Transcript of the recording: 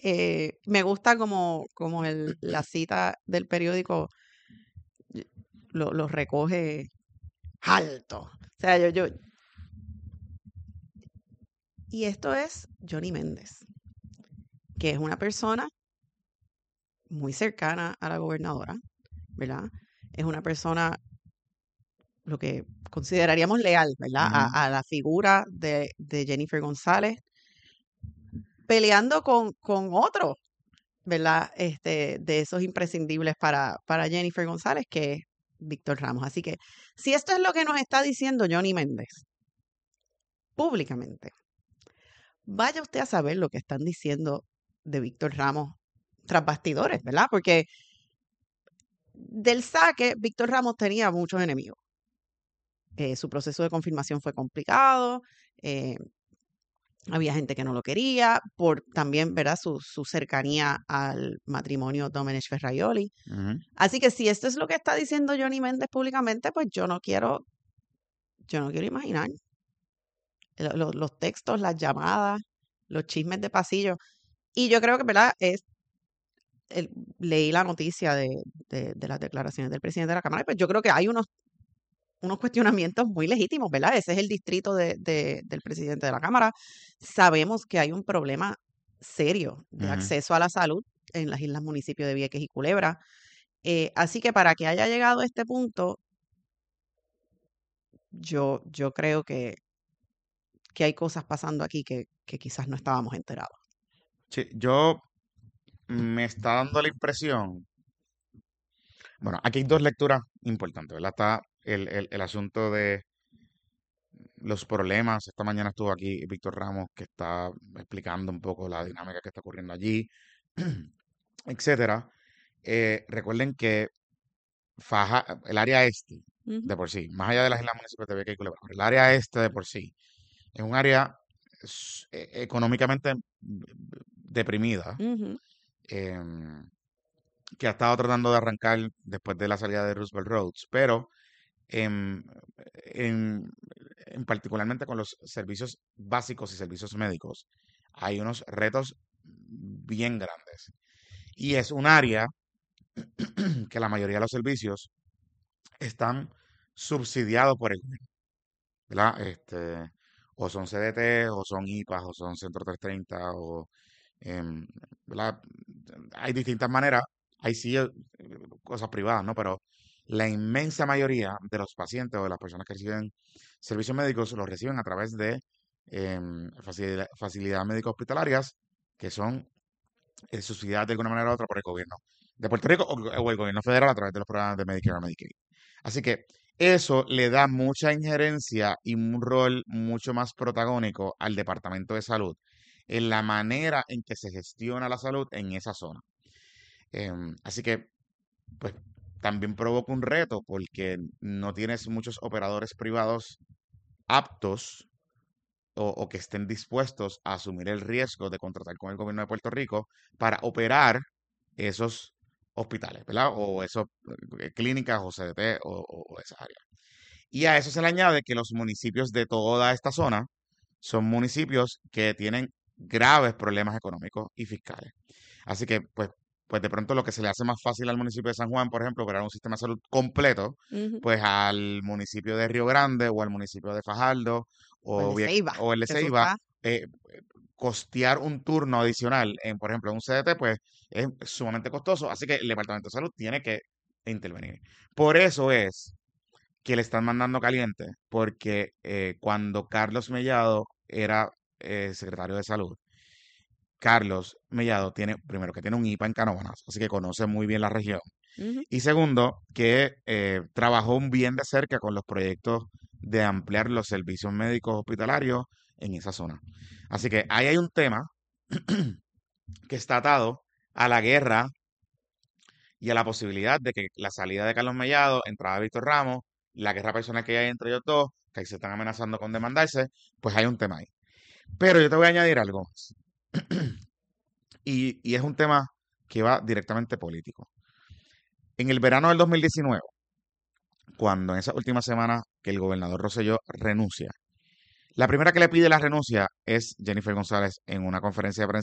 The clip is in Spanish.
Me gusta como la cita del periódico lo recoge alto. O sea, y esto es Johnny Méndez, que es una persona muy cercana a la gobernadora, ¿verdad? Es una persona lo que consideraríamos leal, ¿verdad? Ujú. A la figura de Jennifer González, peleando con otro, ¿verdad? De esos imprescindibles para Jennifer González, que es Víctor Ramos. Así que, si esto es lo que nos está diciendo Johnny Méndez públicamente, vaya usted a saber lo que están diciendo de Víctor Ramos tras bastidores, ¿verdad? Porque del saque, Víctor Ramos tenía muchos enemigos. Su proceso de confirmación fue complicado, eh, había gente que no lo quería, por también, ¿verdad?, su cercanía al matrimonio Domenech Ferraioli. Ujú. Así que si esto es lo que está diciendo Johnny Méndez públicamente, pues yo no quiero imaginar los textos, las llamadas, los chismes de pasillo. Y yo creo que, ¿verdad?, leí la noticia de las declaraciones del presidente de la Cámara, y pues yo creo que hay unos cuestionamientos muy legítimos, ¿verdad? Ese es el distrito del presidente de la Cámara. Sabemos que hay un problema serio de Ujú. acceso a la salud en las islas municipios de Vieques y Culebra. Así que para que haya llegado a este punto, yo creo que hay cosas pasando aquí que quizás no estábamos enterados. Sí, yo me está dando la impresión, bueno, aquí hay dos lecturas importantes, ¿verdad? Está el asunto de los problemas. Esta mañana estuvo aquí Víctor Ramos, que está explicando un poco la dinámica que está ocurriendo allí, etcétera. Recuerden que el área este, Ujú, de por sí, más allá de las islas municipios de Vieques y Culebra, el área este de por sí es un área económicamente deprimida, ujú, em, que ha estado tratando de arrancar después de la salida de Roosevelt Roads, pero em, en, particularmente con los servicios básicos y servicios médicos, hay unos retos bien grandes. Y es un área que la mayoría de los servicios están subsidiados por el gobierno, ¿verdad? O son CDT, o son IPAs, o son Centro 330, em, ¿verdad? Hay distintas maneras, hay sí cosas privadas, ¿no? Pero la inmensa mayoría de los pacientes o de las personas que reciben servicios médicos los reciben a través de facilidades médicas hospitalarias que son subsidiadas de alguna manera u otra por el gobierno de Puerto Rico o el gobierno federal a través de los programas de Medicare y Medicaid. Así que eso le da mucha injerencia y un rol mucho más protagónico al Departamento de Salud en la manera en que se gestiona la salud en esa zona. Así que, pues, también provoca un reto porque no tienes muchos operadores privados aptos o que estén dispuestos a asumir el riesgo de contratar con el gobierno de Puerto Rico para operar esos hospitales, ¿verdad? O esos clínicas o CDT o esa área. Y a eso se le añade que los municipios de toda esta zona son municipios que tienen graves problemas económicos y fiscales. Así que, pues de pronto lo que se le hace más fácil al municipio de San Juan, por ejemplo, operar un sistema de salud completo, ujú. pues al municipio de Río Grande o al municipio de Fajardo O el de Ceiba, o el de que eso Ceiba, está. costear un turno adicional en, por ejemplo, un CDT, pues es sumamente costoso. Así que el Departamento de Salud tiene que intervenir. Por eso es que le están mandando caliente, porque cuando Carlos Mellado era secretario de Salud, Carlos Mellado tiene, primero, que tiene un IPA en Canóvanas, así que conoce muy bien la región. Ujú. Y segundo, que trabajó bien de cerca con los proyectos de ampliar los servicios médicos hospitalarios en esa zona. Así que ahí hay un tema que está atado a la guerra y a la posibilidad de que la salida de Carlos Mellado, entrada de Víctor Ramos, la guerra personal que hay entre ellos dos, que se están amenazando con demandarse, pues hay un tema ahí. Pero yo te voy a añadir algo más. Y es un tema que va directamente político. En el verano del 2019, cuando en esa última semana que el gobernador Rosselló renuncia, la primera que le pide la renuncia es Jennifer González en una conferencia de prensa